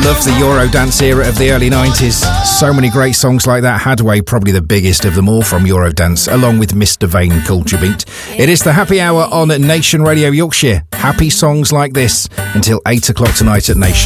Love the Eurodance era of the early 90s. So many great songs like that. Hadway, probably the biggest of them all from Eurodance, along with Mr. Vane, Culture Beat. It is the Happy Hour on Nation Radio Yorkshire. Happy songs like this until 8 o'clock tonight at Nation.